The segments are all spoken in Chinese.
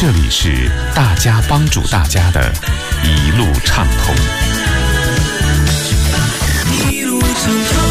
这里是大家帮助大家的一路畅通。 一路畅通。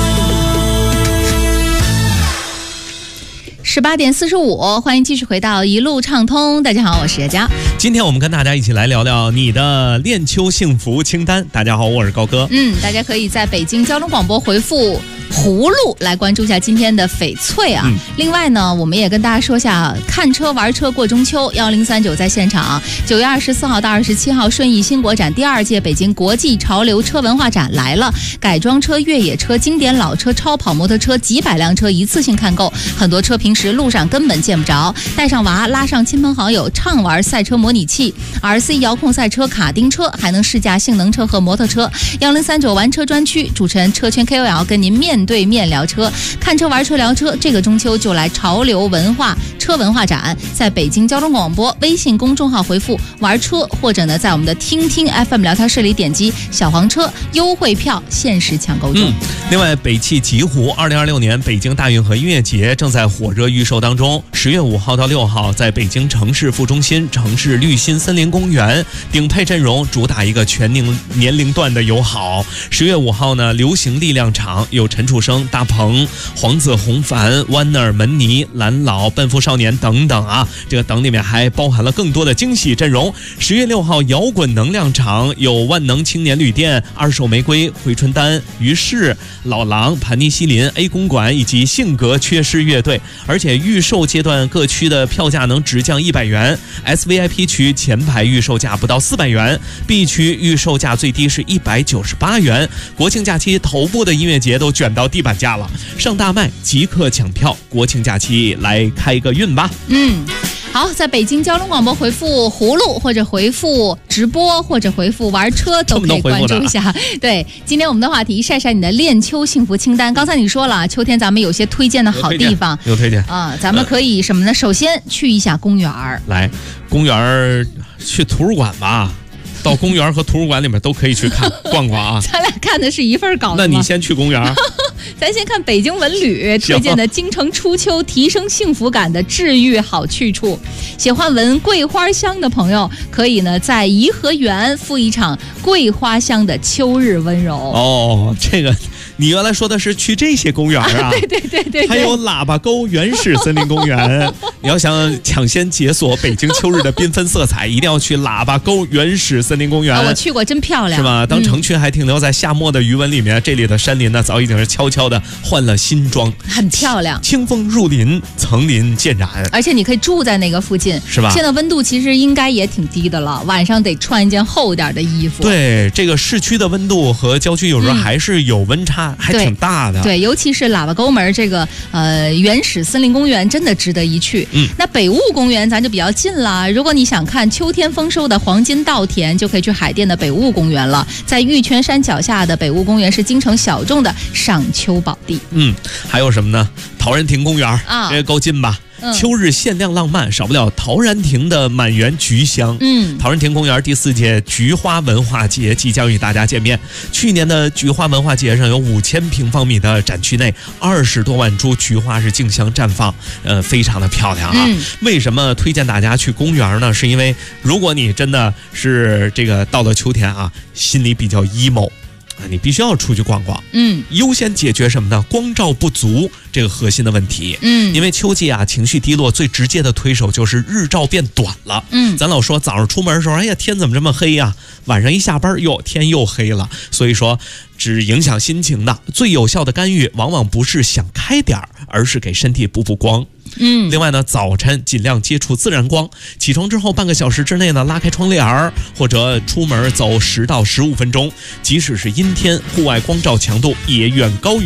18点45，欢迎继续回到一路畅通。大家好，我是叶佳。 今天我们跟大家一起来聊聊你的恋秋幸福清单。大家好，我是高哥。 大家可以在北京交通广播回复葫芦来关注一下今天的翡翠啊。另外呢，我们也跟大家说下看车玩车过中秋，1039在现场，9月24号到27号顺义新国展第2届北京国际潮流车文化展来了，改装车、越野车、经典老车、超跑摩托车几百辆车一次性看购，很多车平时路上根本见不着，带上娃拉上亲朋好友畅玩赛车模拟器、RC 遥控赛车、卡丁车，还能试驾性能车和摩托车。1039玩车专区主持人车圈 KOL 跟您面对面聊车，看车玩车聊车。这个中秋就来潮流文化车文化展，在北京交通广播微信公众号回复玩车，或者呢在我们的听听 FM 聊天室里点击小黄车优惠票限时抢购中。 另外，北汽极狐2026年北京大运河音乐节正在火热预售当中，10月5号到6号在北京城市副中心城市绿心森林公园，顶配阵容主打一个全年龄段的友好。10月5号呢，流行力量场有陈楚生、大鹏、黄子弘凡、湾纳尔、门尼、蓝老、奔赴少年等等啊，这个等里面还包含了更多的惊喜阵容。10月6号摇滚能量场有万能青年旅店、二手玫瑰、回春丹、于是、老狼、盘尼西林、A 公馆以及性格缺失乐队，而且预售阶段各区的票价能直降100元 ，SVIP 区前排预售价不到400元 ，B 区预售价最低是198元。国庆假期头部的音乐节都卷到地板价了，上大麦即刻抢票，国庆假期来开个运吧。 好，在北京交通广播回复葫芦，或者回复直播，或者回复玩车，都可以关注一下。对，今天我们的话题晒晒你的恋秋幸福清单。刚才你说了，秋天咱们有些推荐的好地方， 有推荐啊，咱们可以什么呢？首先去一下公园来，公园去图书馆吧。到公园和图书馆里面都可以去看逛逛啊。 咱俩看的是一份稿子吗？ 那你先去公园。 咱先看北京文旅推荐的京城初秋提升幸福感的治愈好去处。喜欢闻桂花香的朋友，可以呢在颐和园赴一场桂花香的秋日温柔。 哦，这个你原来说的是去这些公园啊？ 对， 还有喇叭沟原始森林公园。你要想抢先解锁北京秋日的缤纷色彩，一定要去喇叭沟原始森林公园。 我去过，真漂亮， 是吧？当城区还停留在夏末的余温里面，这里的山林呢，早已经是悄悄的换了新装， 很漂亮。 清风入林，层林渐染， 而且你可以住在那个附近， 是吧？ 现在温度其实应该也挺低的了，晚上得穿一件厚点的衣服。 对，这个市区的温度和郊区有时候还是有温差，还挺大的。 对，尤其是喇叭沟门这个原始森林公园，真的值得一去。那北雾公园咱就比较近了，如果你想看秋天丰收的黄金稻田，就可以去海淀的北雾公园了。在玉泉山脚下的北雾公园是京城小众的赏秋宝地。 还有什么呢？陶然亭公园啊，这够近吧？秋日限量浪漫，少不了陶然亭的满园菊香。陶然亭公园第4届菊花文化节即将与大家见面。去年的菊花文化节上有5000平方米的展区内，20多万株菊花是竞相绽放，非常的漂亮啊。为什么推荐大家去公园呢？是因为如果你真的是这个到了秋天啊，心里比较 emo。你必须要出去逛逛，优先解决什么呢？光照不足这个核心的问题，因为秋季啊，情绪低落最直接的推手就是日照变短了，咱老说早上出门的时候，哎呀天怎么这么黑呀？晚上一下班天又黑了，所以说只影响心情的最有效的干预，往往不是想开点儿，而是给身体补光。另外呢，早晨尽量接触自然光，起床之后半个小时之内呢，拉开窗帘或者出门走10到15分钟，即使是阴天，户外光照强度也远高于